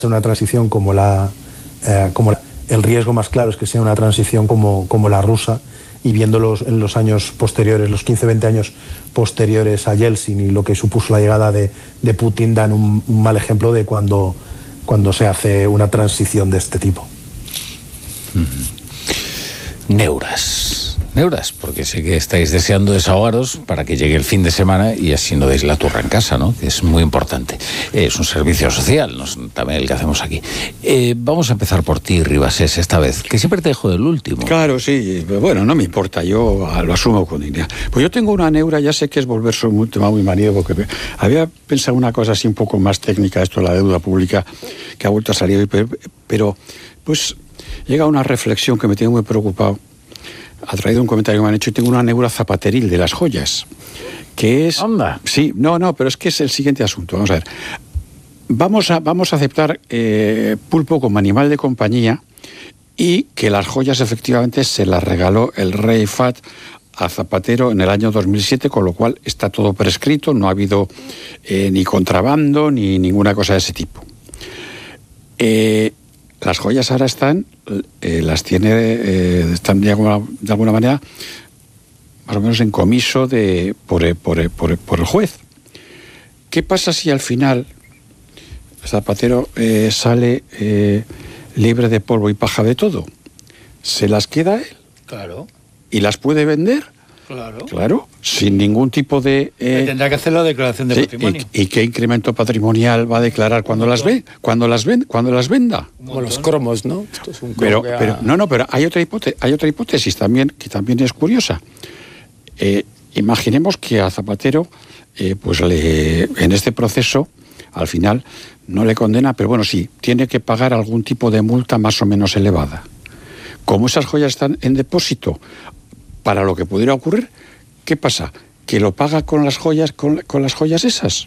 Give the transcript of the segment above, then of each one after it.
una transición el riesgo más claro es que sea una transición como la rusa, y viéndolos en los años posteriores, los 15-20 años posteriores a Yeltsin y lo que supuso la llegada de Putin, dan un mal ejemplo de cuando se hace una transición de este tipo. Neuras, porque sé que estáis deseando desahogaros para que llegue el fin de semana y así no deis la turra en casa, ¿no? Que es muy importante. Es un servicio social, no es también el que hacemos aquí. Vamos a empezar por ti, Ribasés, esta vez, que siempre te dejo del último. Claro, sí. Bueno, no me importa, yo lo asumo con dignidad. Pues yo tengo una neura, ya sé que es volverse un tema muy manido, porque había pensado una cosa así un poco más técnica, esto de la deuda pública, que ha vuelto a salir hoy, pero pues llega una reflexión que me tiene muy preocupado. Ha traído un comentario que me han hecho y tengo una neura zapateril de las joyas, que es... ¡Anda! Sí, no, pero es que es el siguiente asunto. Vamos a ver. Vamos a aceptar pulpo como animal de compañía y que las joyas efectivamente se las regaló el rey Fahd a Zapatero en el año 2007, con lo cual está todo prescrito, no ha habido ni contrabando ni ninguna cosa de ese tipo. Las joyas ahora están de alguna manera más o menos en comiso por el juez. ¿Qué pasa si al final Zapatero sale libre de polvo y paja de todo? ¿Se las queda él? Claro. ¿Y las puede vender? Claro, sin ningún tipo de... Tendrá que hacer la declaración de patrimonio. ¿Y qué incremento patrimonial va a declarar cuando las venda? Como los cromos, ¿no? Esto es un Pero hay otra hipótesis también, que también es curiosa. Imaginemos que a Zapatero, en este proceso, al final, no le condena, pero bueno, sí, tiene que pagar algún tipo de multa más o menos elevada. Como esas joyas están en depósito, para lo que pudiera ocurrir, ¿qué pasa? ¿Que lo paga con las joyas esas?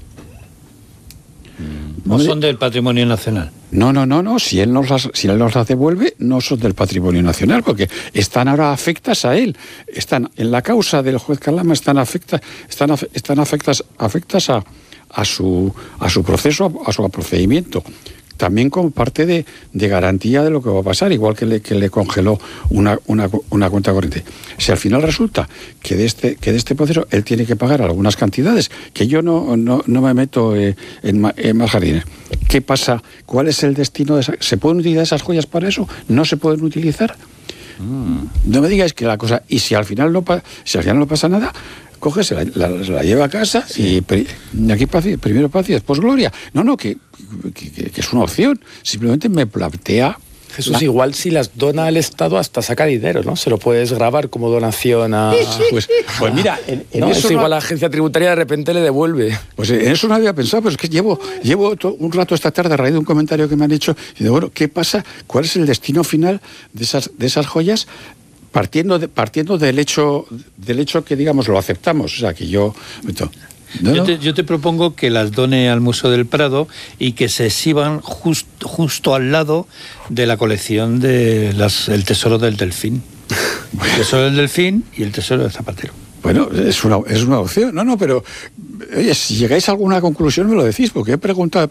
¿No son del patrimonio nacional? No. Si él nos las devuelve, no son del patrimonio nacional, porque están ahora afectas a él. Están en la causa del juez Calama, están afectas a su proceso, a su procedimiento. También como parte de garantía de lo que va a pasar, igual que le congeló una cuenta corriente. Si al final resulta que de este proceso él tiene que pagar algunas cantidades, que yo no me meto en más jardines. ¿Qué pasa? ¿Cuál es el destino de esas? ¿Se pueden utilizar esas joyas para eso? ¿No se pueden utilizar? No me digáis que la cosa... Y si al final no pasa nada... Coge, se la lleva a casa, sí. Y aquí primero paz y después gloria. No, que es una opción. Simplemente me plantea... Jesús, igual si las dona al Estado hasta saca dinero, ¿no? Se lo puedes grabar como donación a... Pues mira, en eso igual la agencia tributaria de repente le devuelve. Pues en eso no había pensado, pero es que llevo un rato esta tarde a raíz de un comentario que me han hecho, y digo, bueno, ¿qué pasa? ¿Cuál es el destino final de esas joyas? Partiendo del hecho que, digamos, lo aceptamos. O sea, que yo te propongo que las done al Museo del Prado y que se exhiban justo al lado de la colección de el Tesoro del Delfín. El Tesoro del Delfín y el Tesoro del Zapatero. Bueno, es una opción. No, pero oye, si llegáis a alguna conclusión me lo decís, porque he preguntado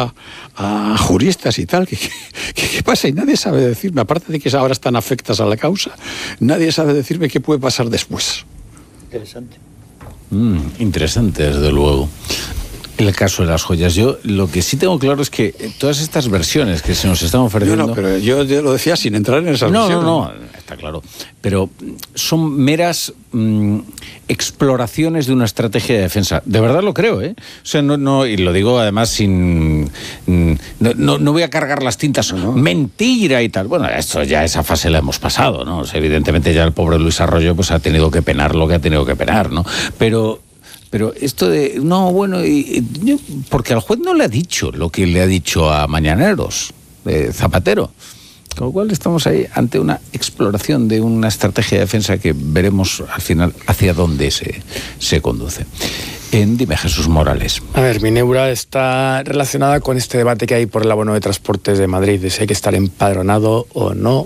a juristas y tal, ¿qué pasa? Y nadie sabe decirme, aparte de que ahora están afectas a la causa, nadie sabe decirme qué puede pasar después. Interesante. Interesante, desde luego. El caso de las joyas. Yo lo que sí tengo claro es que todas estas versiones que se nos están ofreciendo... No, pero yo lo decía sin entrar en esas versiones. No, está claro. Pero son meras exploraciones de una estrategia de defensa. De verdad lo creo, ¿eh? O sea, no, y lo digo además sin... No voy a cargar las tintas. No. Mentira y tal. Bueno, esto ya, esa fase la hemos pasado, ¿no? O sea, evidentemente ya el pobre Luis Arroyo pues ha tenido que penar lo que ha tenido que penar, ¿no? Pero esto de... No, bueno, porque al juez no le ha dicho lo que le ha dicho a Mañaneros, Zapatero. Con lo cual estamos ahí ante una exploración de una estrategia de defensa que veremos al final hacia dónde se conduce. Dime, Jesús Morales. A ver, mi neura está relacionada con este debate que hay por el abono de transportes de Madrid, de si hay que estar empadronado o no.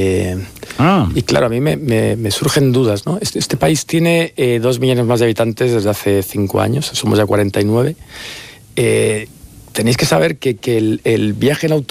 Y claro, a mí me surgen dudas, ¿no? Este país tiene 2 millones más de habitantes desde hace 5 años, somos ya 49. tenéis que saber que el viaje en